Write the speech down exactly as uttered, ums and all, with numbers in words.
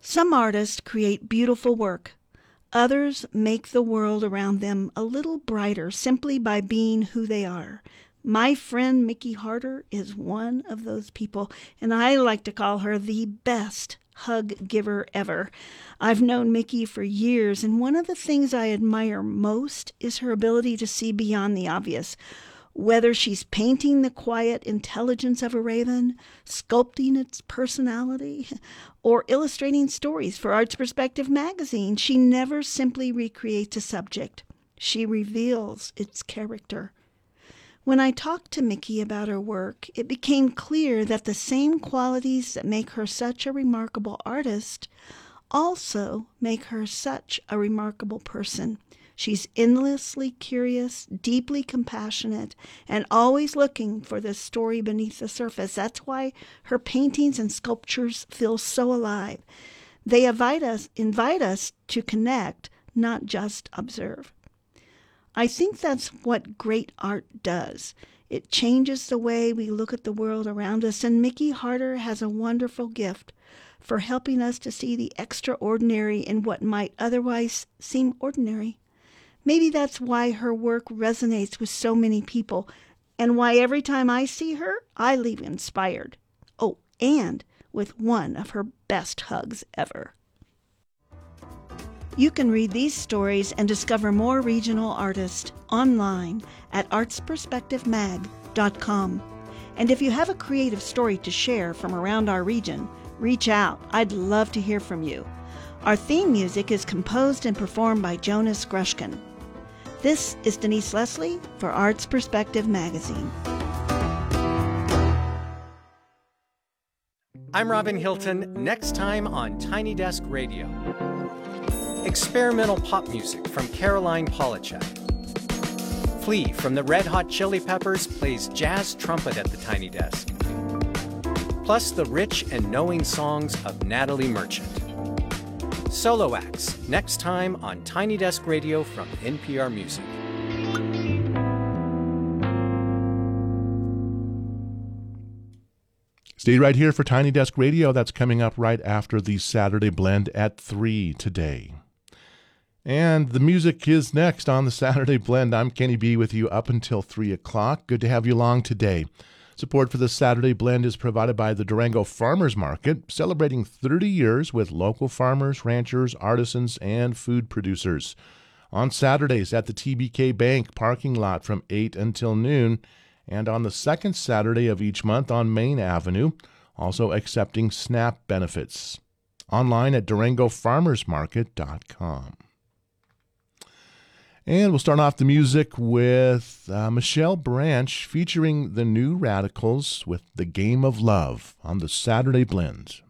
Some artists create beautiful work. Others make the world around them a little brighter simply by being who they are. My friend Mickey Harter is one of those people, and I like to call her the best hug giver ever. I've known Mickey for years, and one of the things I admire most is her ability to see beyond the obvious. Whether she's painting the quiet intelligence of a raven, sculpting its personality, or illustrating stories for Arts Perspective magazine, she never simply recreates a subject. She reveals its character. When I talked to Mickey about her work, it became clear that the same qualities that make her such a remarkable artist also make her such a remarkable person. She's endlessly curious, deeply compassionate, and always looking for the story beneath the surface. That's why her paintings and sculptures feel so alive. They invite us, invite us to connect, not just observe. I think that's what great art does. It changes the way we look at the world around us, and Mickey Harter has a wonderful gift for helping us to see the extraordinary in what might otherwise seem ordinary. Maybe that's why her work resonates with so many people, and why every time I see her, I leave inspired. Oh, and with one of her best hugs ever. You can read these stories and discover more regional artists online at arts perspective mag dot com. And if you have a creative story to share from around our region, reach out. I'd love to hear from you. Our theme music is composed and performed by Jonas Grushkin. This is Denise Leslie for Arts Perspective Magazine. I'm Robin Hilton. Next time on Tiny Desk Radio. Experimental pop music from Caroline Polachek. Flea from the Red Hot Chili Peppers plays jazz trumpet at the Tiny Desk. Plus the rich and knowing songs of Natalie Merchant. Solo acts, next time on Tiny Desk Radio from N P R Music. Stay right here for Tiny Desk Radio. That's coming up right after the Saturday Blend at three today. And the music is next on the Saturday Blend. I'm Kenny B with you up until three o'clock. Good to have you along today. Support for the Saturday Blend is provided by the Durango Farmers Market, celebrating thirty years with local farmers, ranchers, artisans, and food producers. On Saturdays at the T B K Bank parking lot from eight until noon, and on the second Saturday of each month on Main Avenue, also accepting SNAP benefits. Online at durango farmers market dot com. And we'll start off the music with uh, Michelle Branch featuring the New Radicals with The Game of Love on the Saturday Blend.